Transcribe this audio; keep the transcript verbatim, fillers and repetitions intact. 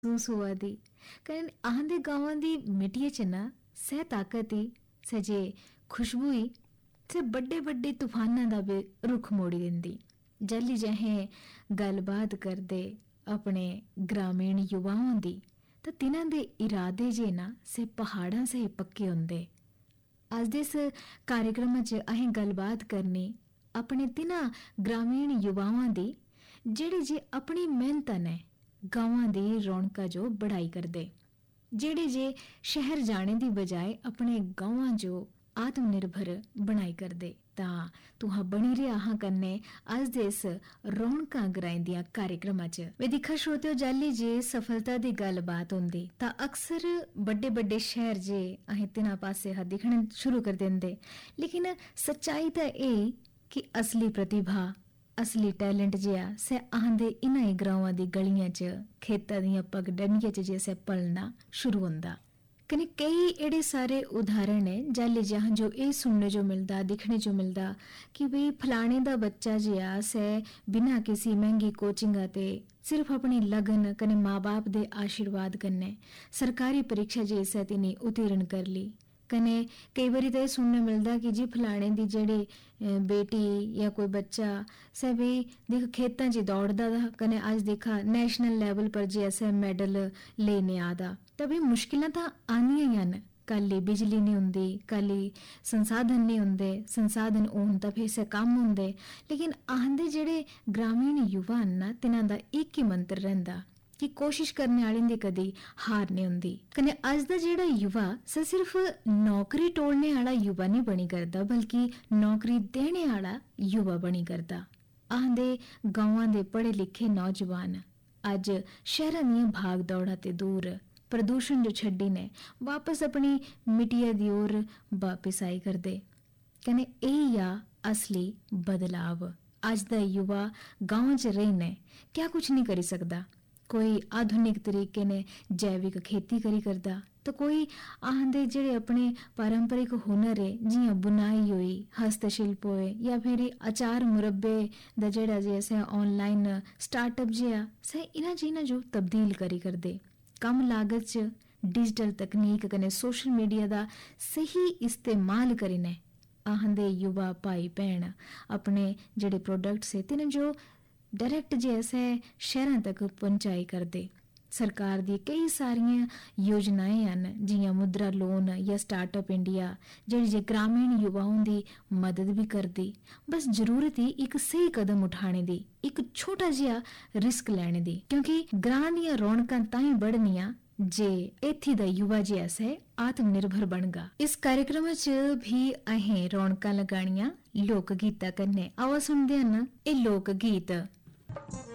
महसूस हुआ दी कारण आंदे गांवां दी मिट्टिया च ना सह ताकत ही सजे खुशबू ही से बड़े बड़े तूफाना दा भी रुख मोड़ी दिंदी। जल्ली जहें गलबात करदे अपने ग्रामीण युवाओं दी तो तिन्हां दे इरादे जे ना से पहाड़ां से पक्के हुंदे। अज दे इस कार्यक्रम च अहें गलबात करनी अपने तिन्हां ग्रामीण युवाओं दी जेड़े जे अपनी मेहनत ने गांवां दी रौनका जो बढ़ाई करदे, जेड़े जे शहर जाने दी बजाय अपने गांवां जो आत्मनिर्भर बनाई करदे। तां तुहां बनी रहे अहां कन्ने अज दे इस रौनकां ग्राएं दियां कार्यक्रमां च। वे दिक्खा श्रोतियो जाली जे सफलता दी गलबात हुंदी तां अक्सर बड़े बड़े शहर जे अहें तिन्हां पासे हा दिखणे शुरू कर दिंदे, लेकिन सच्चाई तां एह कि असली प्रतिभा असली टैलेंट जिहा से आंदे इन्हां ही ग्रावां दी गलियां च खेतां दियां पगडंडियां च जैसे पलना शुरू हुंदा। कने कई एड़े सारे उदाहरण है जाले जहां जो ये सुनने जो मिलता दिखने जो मिलता कि भाई फलाने दा बच्चा जिहा से बिना किसी महंगी कोचिंग ते सिर्फ अपनी लगन कने माँ बाप दे आशीर्वाद कन्ने सरकारी परीक्षा जैसे तिनी उत्तीर्ण कर ली। कने कई बारी तो सुनने मिलता कि जी फलाने दी जेड़ी बेटी या कोई बच्चा से भी देख खेतां च दौड़दा था कने अज देखा नेशनल लेवल पर जे ऐसे मेडल लेने आदा। तभी मुश्किलां तां आनियां ही न, कल बिजली नहीं हुंदी, कल संसाधन नहीं हुंदे, संसाधन होण तां फिर से कम हुंदे, लेकिन आंदे जेड़े ग्रामीण युवा न तिन्हां दा एक ही मंत्र रहिंदा कि कोशिश करने वाले दी कदी हार नहीं हुंदी। कने अज दा जेड़ा युवा से सिर्फ नौकरी टोलने वाला युवा नहीं बनी करदा बल्कि नौकरी देने वाला युवा बनी करदा। आंदे गांवां दे पढ़े लिखे नौजवान अज शहरां दियां भाग दौड़ा ते दूर प्रदूषण जो छड्डी ने वापस अपनी मिट्टिया दी ओर वापस आई करदे। कने एही आ असली बदलाव। अज दा युवा गांव च रहीने क्या कुछ नहीं करी सकदा। कोई आधुनिक तरीके ने जैविक खेती करी करदा तो कोई आंदे जेड़े अपने पारंपरिक हुनर है जियां बुनाई हुई, हस्तशिल्प होए या फिर अचार मुरब्बे दा जेड़ा जैसे ऑनलाइन स्टार्टअप जिहा से इन्हां जिन्हां जो तब्दील करी करदे। कम लागत च डिजिटल तकनीक कने सोशल मीडिया दा सही इस्तेमाल करीने आंदे युवा भाई भैन अपने जेड़े प्रोडक्ट से तिन्हां जो डायरेक्ट जैसे शहरां तक पहुंचाई करदे। सरकार दी कई सारियां योजनाएं हैं जियां मुद्रा लोन या स्टार्टअप इंडिया जेड़ी जे ग्रामीण युवाओं दी मदद भी करदी। बस जरूरत ही एक सही कदम उठाने दी, एक छोटा जिहा रिस्क लैने दी, क्योंकि ग्रां दियां रौनकां तां ही बढ़नियां जे इत्थी दा युवा जिहा से आत्मनिर्भर बनगा। इस कार्यक्रम च भी अहें रौनकां लगाणियां लोक गीतां कन्ने। आवा सुनदे हन ए लोक गीत।